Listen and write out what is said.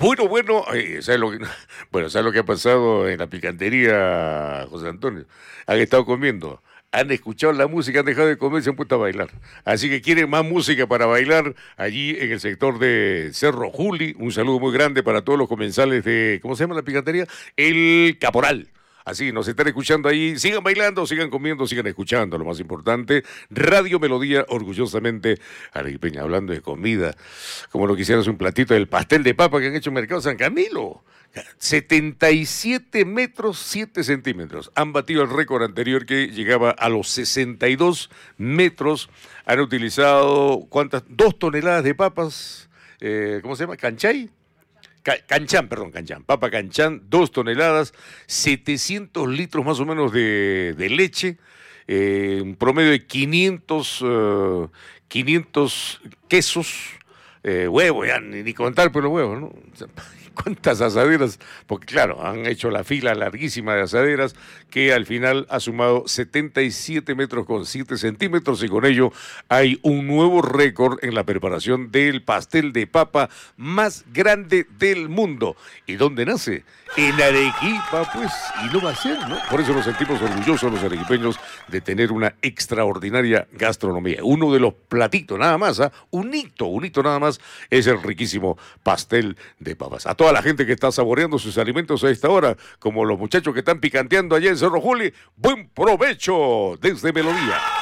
Bueno, ¿sabes lo que, bueno, ¿sabes lo que ha pasado en la picantería, José Antonio? Han estado comiendo, han escuchado la música, han dejado de comer y se han puesto a bailar. Así que quieren más música para bailar allí en el sector de Cerro Juli. Un saludo muy grande para todos los comensales de, ¿cómo se llama la picantería? El Caporal. Así, nos están escuchando ahí. Sigan bailando, sigan comiendo, sigan escuchando, lo más importante. Radio Melodía, orgullosamente arequipeña. Hablando de comida, como lo quisieras un platito del pastel de papa que han hecho en Mercado San Camilo. 77 metros 7 centímetros. Han batido el récord anterior que llegaba a los 62 metros. Han utilizado, ¿cuántas? 2 toneladas de papas. ¿Cómo se llama? ¿Canchay? Canchán, papa canchán, 2 toneladas, 700 litros más o menos de leche, un promedio de 500 quesos, huevos, ya ni contar por los huevos, ¿no? O sea, ¿cuántas asaderas? Porque claro, han hecho la fila larguísima de asaderas que al final ha sumado 77 metros con 7 centímetros y con ello hay un nuevo récord en la preparación del pastel de papa más grande del mundo. ¿Y dónde nace? En Arequipa, pues, y no va a ser, ¿no? Por eso nos sentimos orgullosos los arequipeños de tener una extraordinaria gastronomía. Uno de los platitos, nada más, ¿ah? Un hito nada más, es el riquísimo pastel de papas. A toda la gente que está saboreando sus alimentos a esta hora, como los muchachos que están picanteando allá en Cerro Juli, buen provecho desde Melodía.